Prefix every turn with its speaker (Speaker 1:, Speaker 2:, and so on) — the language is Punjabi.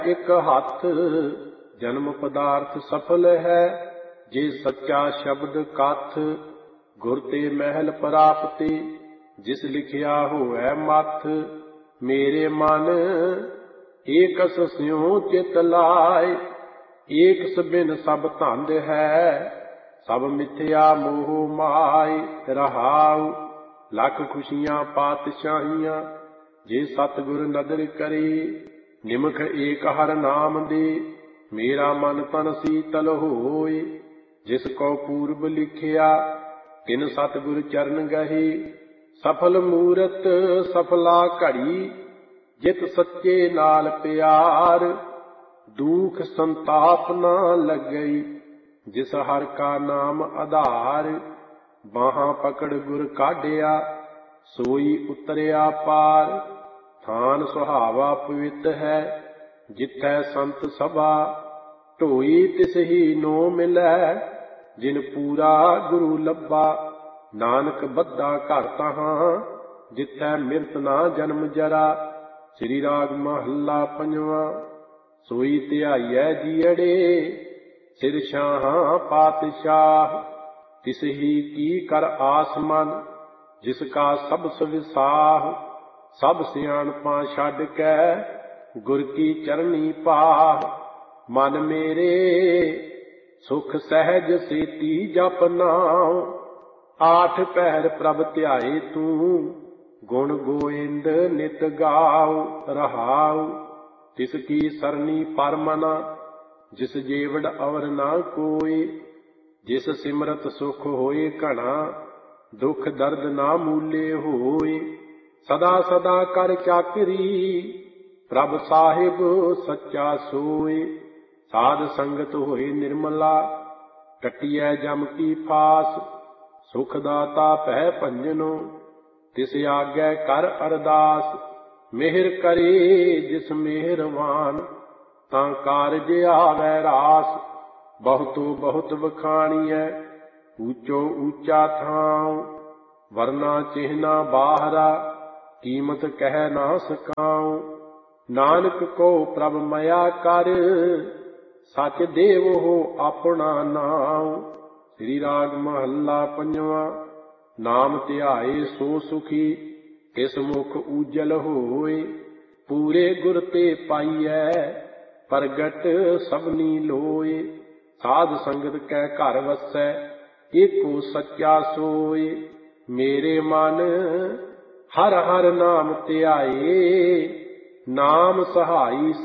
Speaker 1: ਇੱਕ ਹੱਥ ਜਨਮ ਪਦਾਰਥ ਸਫਲ ਹੈ, ਜੇ ਸੱਚਾ ਸ਼ਬਦ ਕਥ ਗੁਰ ਤੇ ਮਹਿਲ ਪ੍ਰਾਪਤੀ, ਜਿਸ ਲਿਖਿਆ ਹੋਇ ਮੱਥ ਮੇਰੇ ਮਨ ਏਕਸ ਸਿਉ ਚਿਤ ਲਾਇ। ਏਕਸ ਬਿਨ ਸਭ ਧੰਦ ਹੈ, ਸਭ ਮਿਥਿਆ ਮੋਹ ਮਾਇ। ਰਹਾਉ ਲੱਖ ਖੁਸ਼ੀਆਂ ਪਾਤਸ਼ਾਹੀਆਂ, ਜੇ ਸਤਿਗੁਰ ਨਦਰ ਕਰੇ। ਨਿਮਖ ਏਕ ਹਰ ਨਾਮ ਦੇ, ਮੇਰਾ ਮਨ ਤਨ ਸੀਤਲ ਹੋਇ। ਜਿਸ ਕੋ ਪੂਰਬ ਲਿਖਿਆ, ਤਿਨ ਸਤਿਗੁਰ ਚਰਨ ਗਹੇ। ਸਫਲ ਮੂਰਤ ਸਫਲਾ ਘੜੀ, ਜਿਤ ਸੱਚੇ ਨਾਲ ਪਿਆਰ। ਦੁਖ ਸੰਤਾਪ ਨਾ ਲੱਗਈ, ਜਿਸ ਹਰ ਕਾ ਨਾਮ ਆਧਾਰ। ਬਾਹਾਂ ਪਕੜ ਗੁਰ ਕਾਢਿਆ, ਸੋਈ ਉਤਰਿਆ ਪਾਰ। ਥਾਨ ਸੁਹਾਵਾ ਪਵਿੱਤ ਹੈ, ਜਿਥੈ ਸੰਤ ਸਭਾ। ਢੋਈ ਤਿਸ ਹੀ ਨੋ ਮਿਲੈ, ਜਿਨ ਪੂਰਾ ਗੁਰੂ ਲੱਭਾ। ਨਾਨਕ ਬੱਧਾ ਘਰ ਤਹਾਂ, ਜਿਥੈ ਮਿਰਤ ਨਾ ਜਨਮ ਜਰਾ। ਸ੍ਰੀ ਰਾਗ ਮਹੱਲਾ ਪੰਜਵਾਂ। ਸੋਈ ਧਿਆਈਐ ਜੀਅੜੇ, ਸਿਰ ਸ਼ਾਹਾਂ ਪਾਤਸ਼ਾਹ। ਤਿਸ ਹੀ ਕੀ ਕਰ ਆਸ ਮਨ, ਜਿਸ ਕਾ ਸਭ ਸਵਿਸਾਹ। ਸਭ ਸਿਆਣਪਾਂ ਛੱਡ ਕੇ, ਗੁਰ ਕੀ ਚਰਨੀ ਪਾਹ। ਮਨ ਮੇਰੇ ਸੁਖ ਸਹਿਜ ਸੇਤੀ ਜਪ ਨਾਉ, ਆਠ ਪਹਿਰ ਪ੍ਰਭ ਧਿਆਏ ਤੂੰ। ਗੁਣ ਗੋਇੰਦ ਨਿਤ ਗਾਉ। ਰਹਾਉ ਤਿਸ ਕੀ ਸਰਨੀ ਪਰਮਨਾ, ਜਿਸ ਜੀਵੜ ਅਵਰ ਨਾ ਕੋਇ। ਜਿਸ ਸਿਮਰਤ ਸੁਖ ਹੋਏ ਘਣਾ, ਦੁਖ ਦਰਦ ਨਾ ਮੂਲੇ ਹੋਇ। ਸਦਾ ਸਦਾ ਕਰ ਚਾਕਰੀ, ਪ੍ਰਭ ਸਾਹਿਬ ਸੱਚਾ ਸੋਇ। ਸਾਧ ਸੰਗਤ ਹੋਏ ਨਿਰਮਲਾ, ਕੱਟੀਐ ਜਮ ਕੀ ਫਾਸ। ਸੁਖ ਦਾਤਾ ਭੈ ਭੰਜਨੋ, ਤਿਸ ਆਗੈ ਕਰ ਅਰਦਾਸ। ਮਿਹਰ ਕਰੇ ਜਿਸ ਮਿਹਰਵਾਨ, ਤਾਂ ਕਾਰਜ ਆਵੈ ਰਾਸ। ਬਹੁਤੋ ਬਹੁਤ ਵਖਾਣੀਐ, ਊਚੋ ਊਚਾ ਥਾਉ। ਵਰਨਾ ਚਿਹਨਾ ਬਾਹਰਾ, ਕੀਮਤ ਕਹਿ ਨਾ ਸਕਾਉ। ਨਾਨਕ ਕੋ ਪ੍ਰਭ ਮਇਆ ਕਰ, ਸਚ ਦੇਵੋ ਆਪਣਾ ਨਾਉ। ਸ੍ਰੀ ਰਾਗ ਮਹੱਲਾ ਪੰਜਵਾਂ। ਨਾਮ ਧਿਆਏ ਸੋ ਸੁਖੀ, ਤਿਸ ਮੁਖ ਊਜਲ ਹੋਇ। ਪੂਰੇ ਗੁਰ ਤੇ ਪਾਈਐ, ਪ੍ਰਗਟ ਸਭਨੀ ਲੋਇ। ਸਾਧ ਸੰਗਤ ਕੈ ਘਰ ਵਸੈ, ਏਕੋ ਸੱਚਾ ਸੋਇ। ਮੇਰੇ ਮਨ ਹਰ ਹਰ ਨਾਮ ਧਿਆਏ, ਨਾਮ ਸਹਾਈ